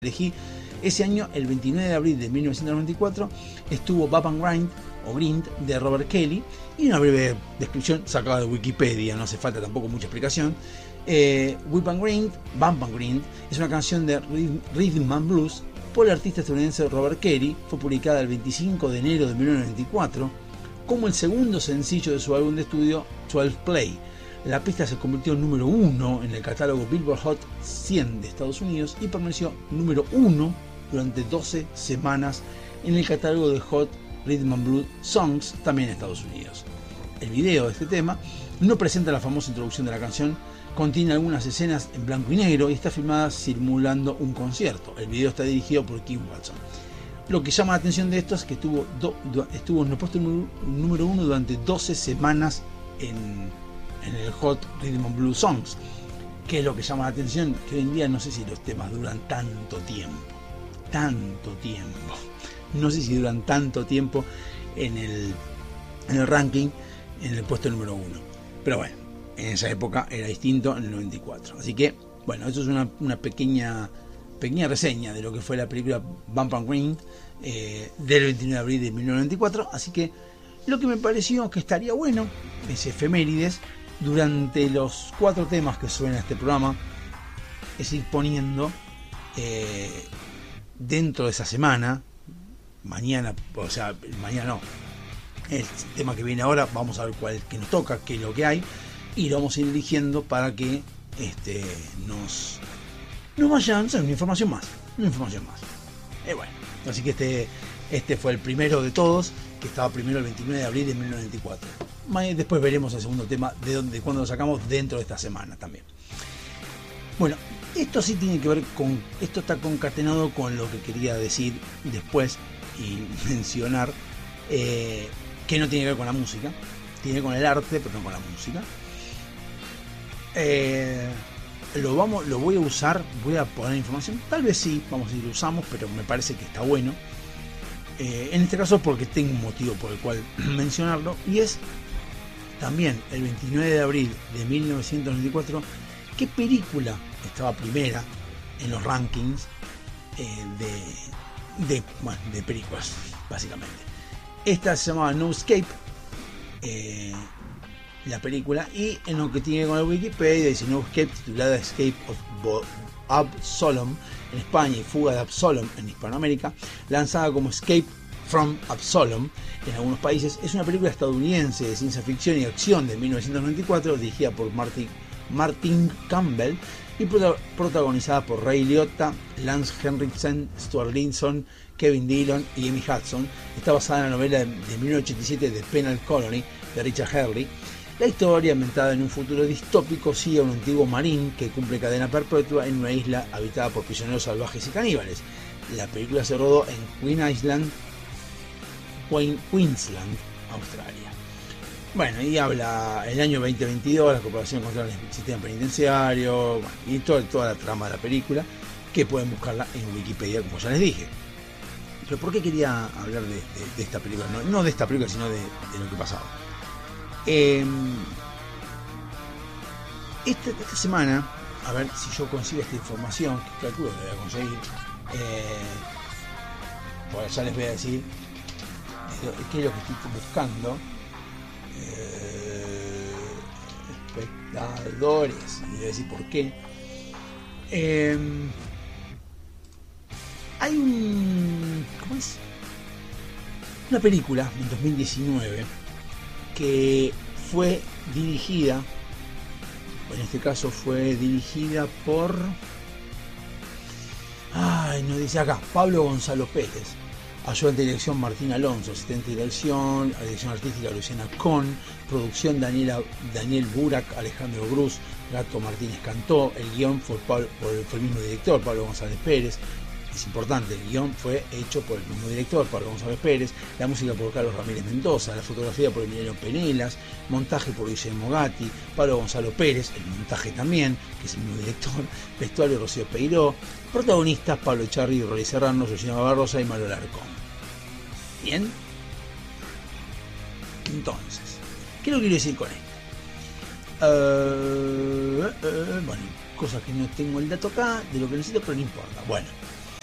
elegí. Ese año, el 29 de abril de 1994, estuvo Bump and Grind o Grind de Robert Kelly, y una breve descripción sacada de Wikipedia, no hace falta tampoco mucha explicación. Bump and Grind es una canción de Rhythm and Blues por el artista estadounidense Robert Kelly. Fue publicada el 25 de enero de 1994 como el segundo sencillo de su álbum de estudio 12 Play. La pista se convirtió en número 1 en el catálogo Billboard Hot 100 de Estados Unidos y permaneció número 1 durante 12 semanas en el catálogo de Hot Rhythm and Blues Songs, también en Estados Unidos. El video de este tema no presenta la famosa introducción de la canción, contiene algunas escenas en blanco y negro y está filmada simulando un concierto. El video está dirigido por Kim Watson. Lo que llama la atención de esto es que estuvo en el puesto número 1 durante 12 semanas en el Hot Rhythm and Blues Songs. Que es lo que llama la atención, que hoy en día no sé si los temas duran tanto tiempo. No sé si duran tanto tiempo en el ranking, en el puesto número 1. Pero bueno, en esa época era distinto, en el 94. Así que, bueno, eso es una pequeña reseña de lo que fue la película Bump and Grind del 29 de abril de 1994. Así que lo que me pareció que estaría bueno es efemérides. Durante los 4 temas que suenan a este programa, es ir poniendo dentro de esa semana, mañana no, el tema que viene ahora, vamos a ver cuál es que nos toca, qué es lo que hay, y lo vamos a ir eligiendo para que nos vayan, una información más. Bueno, así que este fue el primero de todos, que estaba primero el 29 de abril de 1994. Después veremos el segundo tema de cuándo lo sacamos dentro de esta semana también. Bueno, esto sí tiene que ver con, esto está concatenado con lo que quería decir después y mencionar, que no tiene que ver con la música, tiene que ver con el arte, pero no con la música. Lo voy a usar, voy a poner información, tal vez sí, vamos a ir lo usamos, pero me parece que está bueno. En este caso porque tengo un motivo por el cual mencionarlo, y es también el 29 de abril de 1994, qué película estaba primera en los rankings de películas, básicamente. Esta se llamaba No Escape, la película, y en lo que tiene con la Wikipedia dice No Escape, titulada Escape of Absalom en España y Fuga de Absalom en Hispanoamérica, lanzada como Escape from Absalom en algunos países. Es una película estadounidense de ciencia ficción y acción de 1994, dirigida por Martin Campbell y protagonizada por Ray Liotta, Lance Henriksen, Stuart Linson, Kevin Dillon y Amy Hudson. Está basada en la novela de 1987 de Penal Colony de Richard Hurley. La historia, ambientada en un futuro distópico, sigue a un antiguo marín que cumple cadena perpetua en una isla habitada por prisioneros salvajes y caníbales. La película se rodó en Queensland, Australia. Bueno, y habla el año 2022, la cooperación contra el sistema penitenciario, y toda la trama de la película, que pueden buscarla en Wikipedia, como ya les dije. Pero ¿por qué quería hablar de esta película? No de esta película, sino de lo que pasaba. Esta semana, a ver si yo consigo esta información, que calculo que voy a conseguir, pues ya les voy a decir qué es lo que estoy buscando. Espectadores, y voy a decir por qué. Hay una película en 2019 que fue dirigida, en este caso fue dirigida por, no dice acá, Pablo Gonzalo Pérez. Ayudante de dirección Martín Alonso, asistente de dirección artística Luciana Con, producción Daniel Burak, Alejandro Gruz, Gato Martínez Cantó. El guión fue el mismo director, Pablo González Pérez. Es importante, el guión fue hecho por el mismo director, Pablo González Pérez. La música por Carlos Ramírez Mendoza, la fotografía por Emiliano Penelas, montaje por Guillermo Gatti, Pablo Gonzalo Pérez, el montaje también, que es el mismo director, vestuario Rocío Peiró, protagonistas Pablo Echarri, Rory Serrano, Georgina Barrosa y Manuel Alarcón. Bien, entonces, ¿qué es lo que quiero decir con esto? Bueno, cosas que no tengo el dato acá, de lo que necesito, pero no importa. Bueno,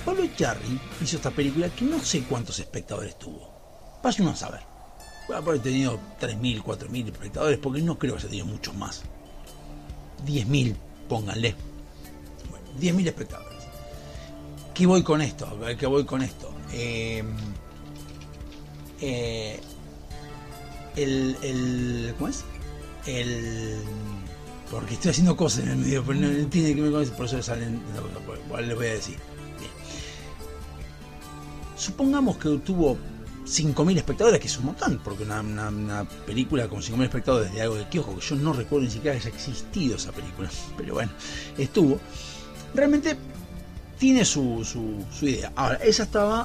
Pablo Echarri hizo esta película que no sé cuántos espectadores tuvo. Vaya uno a saber. Puede haber tenido 3.000, 4.000 espectadores, porque no creo que haya tenido muchos más. 10.000, pónganle. Bueno, 10.000 espectadores. ¿Qué voy con esto? ¿Qué voy con esto? ¿Cómo es? Porque estoy haciendo cosas en el medio, pero no tiene que ver con eso, por eso le salen. Igual les voy a decir. Bien. Supongamos que tuvo 5.000 espectadores, que es un montón, porque una película con 5.000 espectadores de algo de kiosco, que yo no recuerdo ni siquiera que haya existido esa película, pero bueno, estuvo. Realmente tiene su idea. Ahora, esa estaba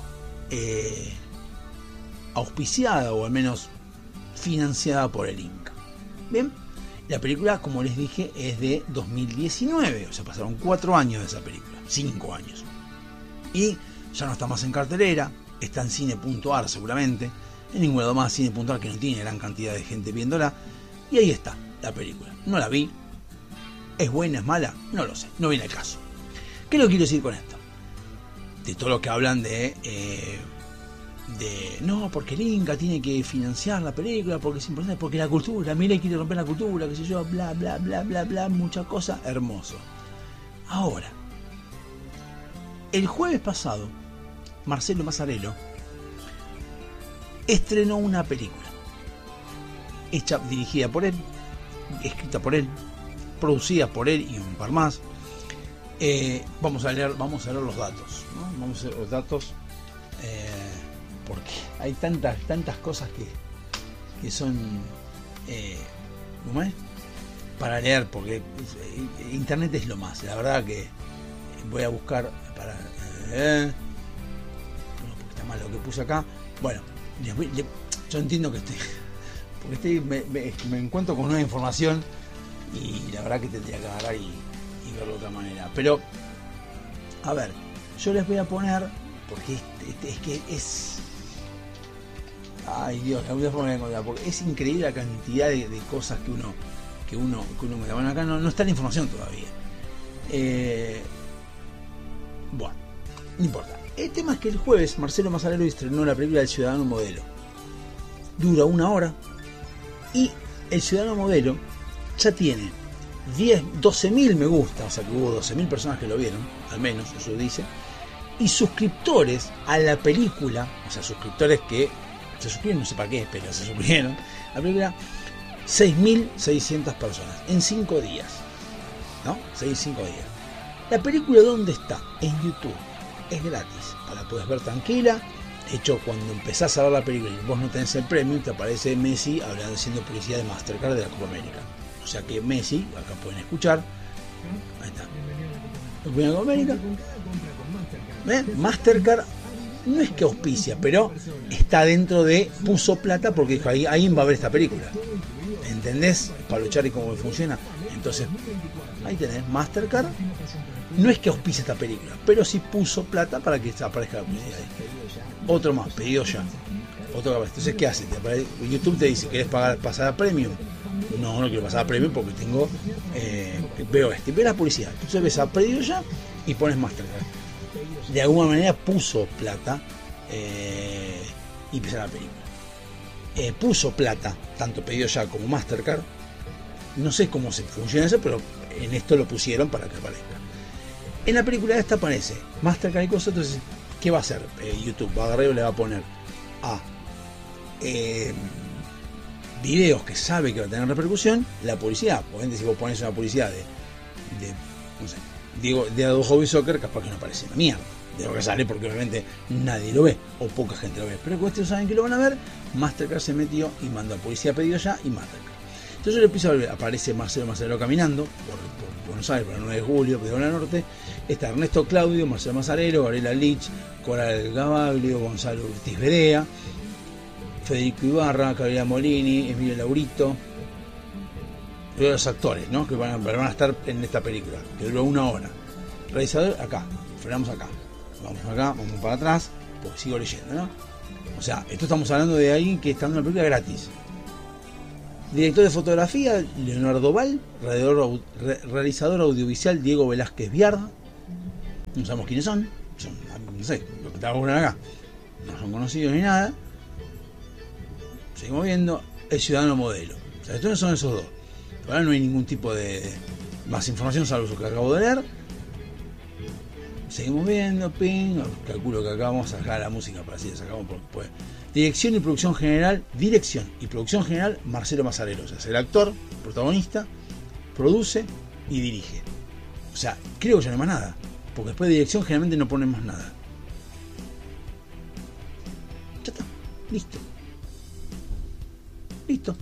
auspiciada, o al menos financiada por el Inca. Bien, la película, como les dije, es de 2019, o sea, pasaron 4 años de esa película, 5 años. Y ya no está más en cartelera, está en cine.ar seguramente, en ningún lado más, cine.ar, que no tiene gran cantidad de gente viéndola, y ahí está la película. No la vi, ¿es buena, es mala? No lo sé, no viene al caso. ¿Qué es lo que quiero decir con esto? De todo lo que hablan de no, porque el Inca tiene que financiar la película, porque es importante, porque la cultura, mira, quiere romper la cultura, qué sé yo, bla, bla, bla, bla, bla, mucha cosa, hermoso. Ahora, el jueves pasado, Marcelo Mazzarello estrenó una película hecha, dirigida por él, escrita por él, producida por él y un par más. Vamos a leer los datos, ¿no? Vamos a leer los datos, porque hay tantas cosas que son ¿cómo es? Para leer, porque internet es lo más. La verdad que voy a buscar para no, porque está mal lo que puse acá. Bueno, yo entiendo que porque me encuentro con nueva información y la verdad que tendría que agarrar y verlo de otra manera. Pero a ver, yo les voy a poner, porque es que es, ay Dios, la voy a poner, porque es increíble la cantidad de cosas que uno me da. Bueno, acá no está la información todavía. Bueno, no importa. El tema es que el jueves Marcelo Mazzarello estrenó la película El Ciudadano Modelo. Dura 1 hora y El Ciudadano Modelo ya tiene 12.000 me gusta, o sea que hubo 12.000 personas que lo vieron, al menos eso dice, y suscriptores a la película, o sea, suscriptores que se suscriben, no sé para qué, pero se suscribieron a la película, 6.600 personas en 5 días, ¿no? 5 días. La película, ¿dónde está? En YouTube, es gratis, la puedes ver tranquila. De hecho, cuando empezás a ver la película y vos no tenés el premium, te aparece Messi haciendo publicidad de Mastercard de la Copa América. O sea que Messi, acá pueden escuchar, ahí está, la Copa América, Mastercard no es que auspicia, pero está dentro de, puso plata porque dijo, ahí va a ver esta película, ¿entendés? Para luchar y cómo funciona. Entonces, ahí tenés, Mastercard no es que auspicia esta película, pero sí puso plata para que aparezca la publicidad ahí. Otro más, pedido ya. Entonces, ¿qué hace? YouTube te dice, ¿querés pasar a premium? No quiero pasar a premium porque tengo veo la publicidad. Entonces ves a pedido ya y pones Mastercard. De alguna manera puso plata y empieza la película. Puso plata, tanto pedido ya como Mastercard. No sé cómo se funciona eso, pero en esto lo pusieron para que aparezca. En la película esta aparece Mastercard y cosas. Entonces, ¿qué va a hacer? YouTube va a agarrar y le va a poner a videos que sabe que va a tener repercusión, la publicidad. Obviamente, si vos pones una publicidad de no sé, digo, de Adobe Hobby Soccer, capaz que no aparece una mierda de lo que sale, porque obviamente nadie lo ve o poca gente lo ve, pero que ustedes saben que lo van a ver. Mastercard se metió y mandó a publicidad pedido ya y Mastercard. Entonces yo le empiezo a ver, aparece Marcelo Mazzarello caminando por Buenos Aires, por el 9 de julio, Pedrola Norte. Está Ernesto Claudio, Marcelo Mazzarello, Gabriela Lich, Coral Gabaglio, Gonzalo Ortiz Berea, Federico Ibarra, Carolina Molini, Emilio Laurito, los actores, ¿no? Que van a estar en esta película, que dura 1 hora. Realizador, acá, frenamos acá, vamos para atrás, porque sigo leyendo, ¿no? O sea, esto estamos hablando de alguien que está en una película gratis. Director de fotografía, Leonardo Val. Realizador audiovisual, Diego Velázquez Viard. No sabemos quiénes son. son, no sé, lo que trabajan acá, no son conocidos ni nada. Seguimos viendo El Ciudadano Modelo. O sea, estos son esos dos. Ahora no hay ningún tipo de más información salvo lo que acabo de leer. Seguimos viendo, ping, calculo que acá vamos a sacar la música para así la sacamos porque pues. Dirección y producción general, Marcelo Mazzarello. O sea, es el actor, protagonista, produce y dirige. O sea, creo que ya no hay más nada. Porque después de dirección generalmente no ponemos nada. Ya está, listo.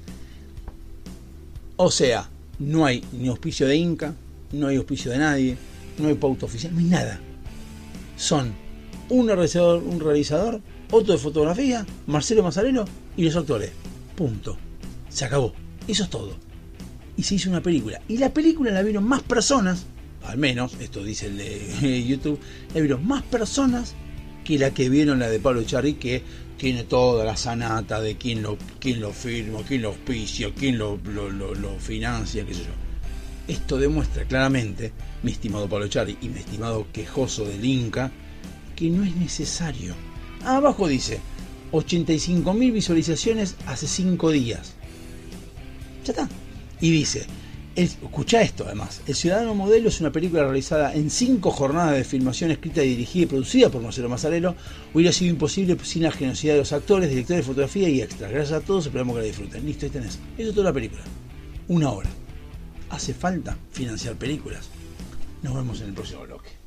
O sea, no hay ni auspicio de Inca, no hay auspicio de nadie, no hay pauta oficial, no hay nada. Son un realizador, otro de fotografía, Marcelo Mazzarello y los actores. Punto. Se acabó. Eso es todo. Y se hizo una película. Y la película la vieron más personas, al menos, esto dice el de YouTube, la vieron más personas que la que vieron la de Pablo Echarri, que tiene toda la sanata de quién lo firma, quién lo auspicia, quién lo financia, qué sé yo. Esto demuestra claramente, mi estimado Pablo Echarri y mi estimado quejoso del Inca, que no es necesario. Abajo dice 85.000 visualizaciones hace 5 días. Ya está. Y dice, escucha esto además, El Ciudadano Modelo es una película realizada en 5 jornadas de filmación, escrita, dirigida y producida por Marcelo Mazzarello. Hubiera sido imposible sin la generosidad de los actores, directores de fotografía y extras. Gracias a todos, esperamos que la disfruten. Listo, ahí tenés. Eso es toda la película. 1 hora. ¿Hace falta financiar películas? Nos vemos en el próximo bloque.